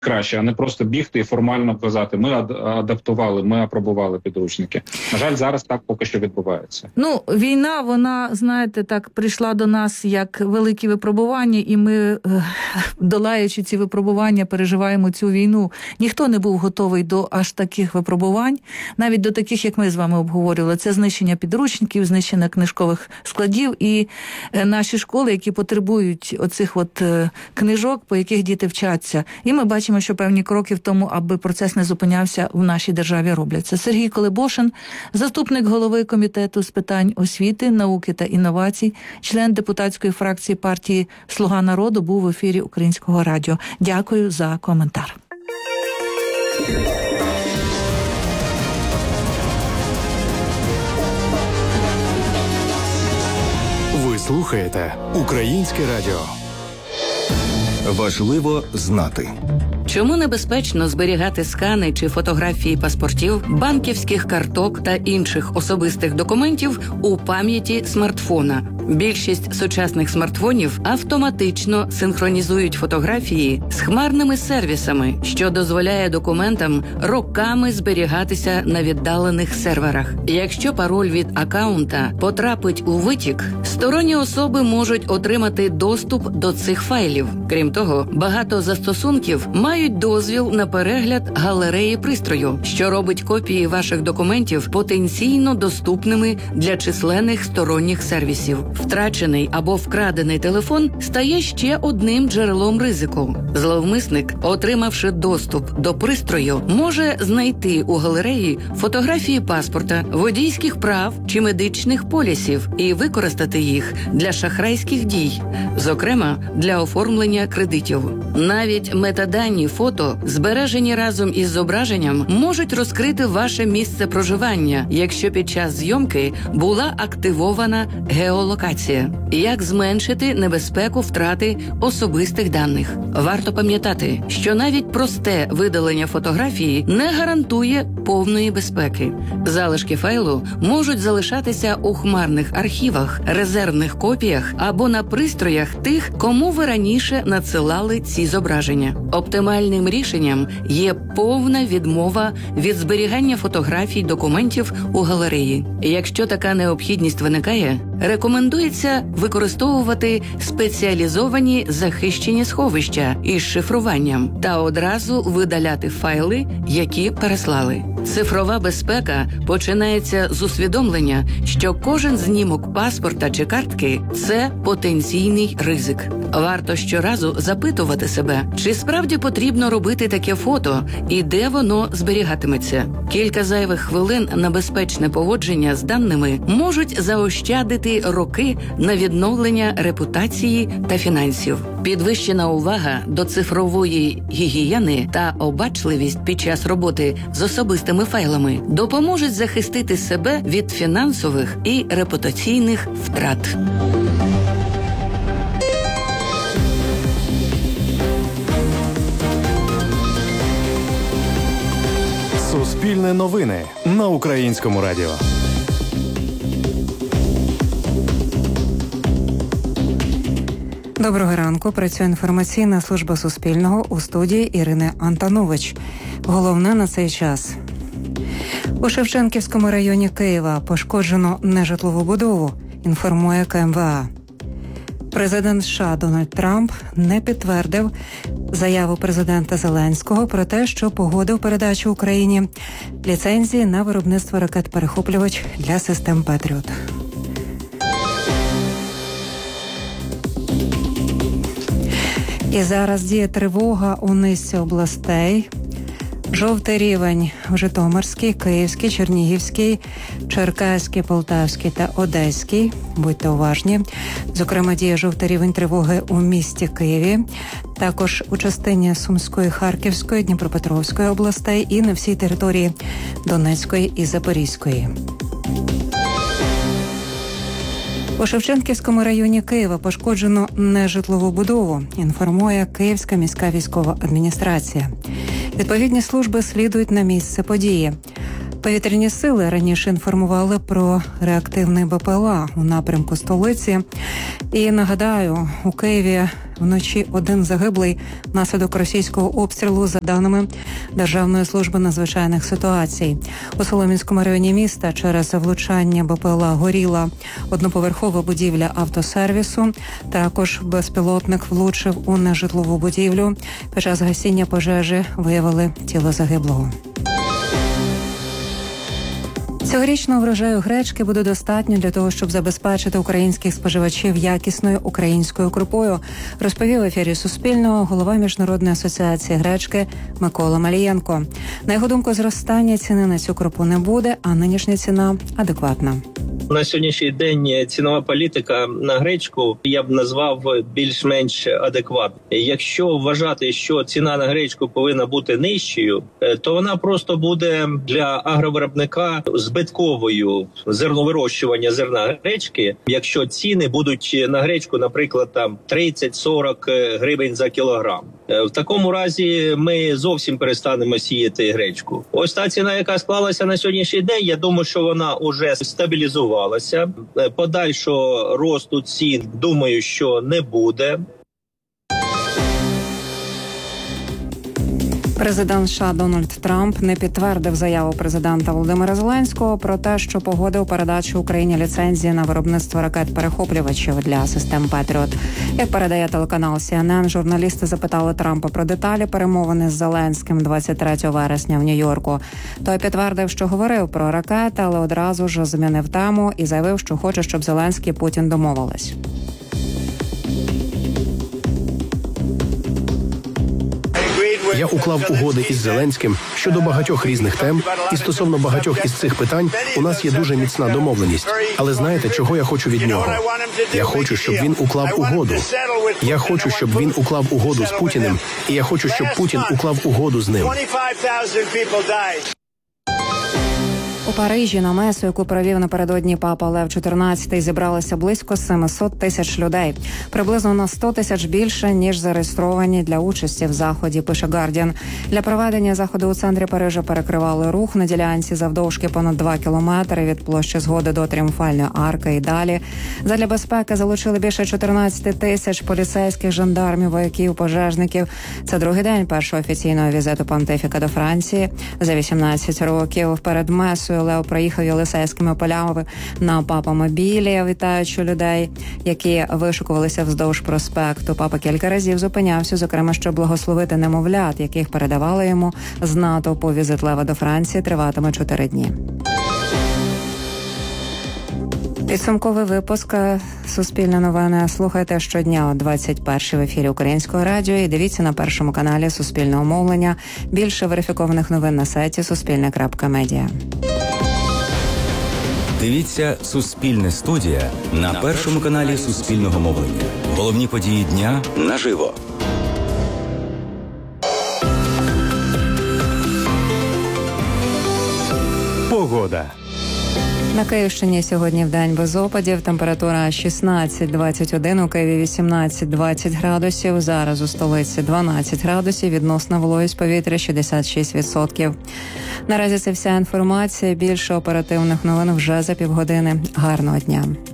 краще, а не просто бігти і формально казати, ми адаптували, ми апробували підручники. На жаль, зараз так поки що відбувається. Ну, війна, вона, знаєте, так прийшла до нас як великі випробування, і ми, долаючи ці випробування, переживаємо цю війну. Ніхто не був готовий до аж таких випробувань, навіть до таких, як ми з вами обговорювали. Це знищення підручників, знищення книжкових складів і наші школи, які потребують оцих книжок, по яких діти вчаться. І ми бачимо, що певні кроки в тому, аби процес не зупинявся, в нашій державі робляться. Сергій Колебошин, заступник голови комітету з питань освіти, науки та інновацій, член депутатської фракції партії «Слуга народу», був в ефірі Українського радіо. Дякую за коментар. Ви слухаєте Українське радіо. Важливо знати. Чому небезпечно зберігати скани чи фотографії паспортів, банківських карток та інших особистих документів у пам'яті смартфона? Більшість сучасних смартфонів автоматично синхронізують фотографії з хмарними сервісами, що дозволяє документам роками зберігатися на віддалених серверах. Якщо пароль від акаунта потрапить у витік, сторонні особи можуть отримати доступ до цих файлів. Крім того, багато застосунків мають дозвіл на перегляд галереї пристрою, що робить копії ваших документів потенційно доступними для численних сторонніх сервісів. Втрачений або вкрадений телефон стає ще одним джерелом ризику. Зловмисник, отримавши доступ до пристрою, може знайти у галереї фотографії паспорта, водійських прав чи медичних полісів і використати їх для шахрайських дій, зокрема для оформлення кредитів. Навіть метадані фото, збережені разом із зображенням, можуть розкрити ваше місце проживання, якщо під час зйомки була активована геолокація. Як зменшити небезпеку втрати особистих даних? Варто пам'ятати, що навіть просте видалення фотографії не гарантує повної безпеки. Залишки файлу можуть залишатися у хмарних архівах, резервних копіях або на пристроях тих, кому ви раніше надсилали ці зображення. Оптимальним рішенням є повна відмова від зберігання фотографій документів у галереї. Якщо така необхідність виникає, рекомендується використовувати спеціалізовані захищені сховища із шифруванням та одразу видаляти файли, які переслали. Цифрова безпека починається з усвідомлення, що кожен знімок паспорта чи картки – це потенційний ризик. Варто щоразу запитувати себе, чи справді потрібно робити таке фото і де воно зберігатиметься. Кілька зайвих хвилин на безпечне поводження з даними можуть заощадити роки на відновлення репутації та фінансів. Підвищена увага до цифрової гігієни та обачливість під час роботи з особистими файлами допоможуть захистити себе від фінансових і репутаційних втрат. Суспільне новини на Українському радіо. Доброго ранку. Працює інформаційна служба Суспільного, у студії Ірини Антонович. Головне на цей час. У Шевченківському районі Києва пошкоджено нежитлову будову, інформує КМВА. Президент США Дональд Трамп не підтвердив заяву президента Зеленського про те, що погодив передачу Україні ліцензії на виробництво ракет-перехоплювач для систем «Петріот». І зараз діє тривога у низці областей. Жовтий рівень в Житомирській, Київській, Чернігівській, Черкаській, Полтавській та Одеській. Будьте уважні. Зокрема, діє жовтий рівень тривоги у місті Києві. Також у частині Сумської, Харківської, Дніпропетровської областей і на всій території Донецької і Запорізької. У Шевченківському районі Києва пошкоджено нежитлову будову, інформує Київська міська військова адміністрація. Відповідні служби слідують на місце події. Повітряні сили раніше інформували про реактивний БПЛА у напрямку столиці. І нагадаю, у Києві Вночі 1 загиблий внаслідок російського обстрілу, за даними Державної служби надзвичайних ситуацій. У Солом'янському районі міста через влучання БПЛА горіла одноповерхова будівля автосервісу. Також безпілотник влучив у нежитлову будівлю. Під час гасіння пожежі виявили тіло загиблого. Цьогорічного врожаю гречки буде достатньо для того, щоб забезпечити українських споживачів якісною українською крупою, розповів в ефірі Суспільного голова Міжнародної асоціації гречки Микола Малієнко. На його думку, зростання ціни на цю крупу не буде, а нинішня ціна адекватна. На сьогоднішній день цінова політика на гречку я б назвав більш-менш адекватною. Якщо вважати, що ціна на гречку повинна бути нижчою, то вона просто буде для агровиробника збитковою зерновирощування зерна гречки, якщо ціни будуть на гречку, наприклад, там 30-40 гривень за кілограм. В такому разі ми зовсім перестанемо сіяти гречку. Ось та ціна, яка склалася на сьогоднішній день, я думаю, що вона вже стабілізувалася. Подальшого росту цін, думаю, що не буде. Президент США Дональд Трамп не підтвердив заяву президента Володимира Зеленського про те, що погодив передачу Україні ліцензії на виробництво ракет-перехоплювачів для систем «Петріот». Як передає телеканал CNN, журналісти запитали Трампа про деталі перемовини з Зеленським 23 вересня в Нью-Йорку. Той підтвердив, що говорив про ракети, але одразу ж змінив тему і заявив, що хоче, щоб Зеленський і Путін домовились. Я уклав угоди із Зеленським щодо багатьох різних тем, і стосовно багатьох із цих питань у нас є дуже міцна домовленість. Але знаєте, чого я хочу від нього? Я хочу, щоб він уклав угоду. Я хочу, щоб він уклав угоду з Путіним, і я хочу, щоб Путін уклав угоду з ним. У Парижі на месу, яку провів напередодні папа Лев XIV, зібралося близько 700 тисяч людей. Приблизно на 100 тисяч більше, ніж зареєстровані для участі в заході, пише Guardian. Для проведення заходу у центрі Парижа перекривали рух на ділянці завдовжки понад 2 кілометри від площі Згоди до Тріумфальної арки і далі. Задля безпеки залучили більше 14 тисяч поліцейських, жандармів, вояків, пожежників. Це другий день першого офіційного візиту понтифіка до Франції. За 18 років перед месою Лео проїхав Єлисейськими полями на папа-мобілі, вітаючи людей, які вишукувалися вздовж проспекту. Папа кілька разів зупинявся, зокрема, щоб благословити немовлят, яких передавали йому з натовпу. Візит Лева до Франції триватиме 4 дні. Підсумковий випуск «Суспільне новини» слухайте щодня о 21-й в ефірі Українського радіо і дивіться на першому каналі Суспільного мовлення. Більше верифікованих новин на сайті suspilne.media. Дивіться «Суспільне студія» на першому каналі Суспільного мовлення. Головні події дня наживо. Погода. На Київщині сьогодні вдень без опадів. Температура 16-21, у Києві 18-20 градусів. Зараз у столиці 12 градусів, відносна вологість повітря 66%. Наразі це вся інформація. Більше оперативних новин вже за півгодини. Гарного дня.